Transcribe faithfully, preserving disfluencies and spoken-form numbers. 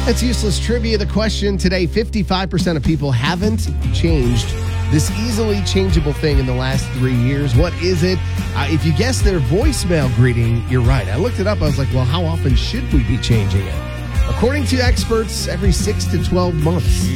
It's useless trivia. The question today, fifty-five percent of people haven't changed this easily changeable thing in the last three years. What is it? Uh, if you guess their voicemail greeting, you're right. I looked it up. I was like, well, how often should we be changing it? According to experts, every six to twelve months.